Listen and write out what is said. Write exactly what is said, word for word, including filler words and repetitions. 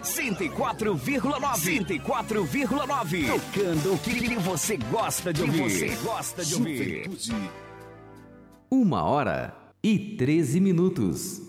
cento e quatro vírgula nove. cento e quatro vírgula nove. Tocando o que você gosta de ouvir. Você gosta de ouvir. Uma hora e treze minutos.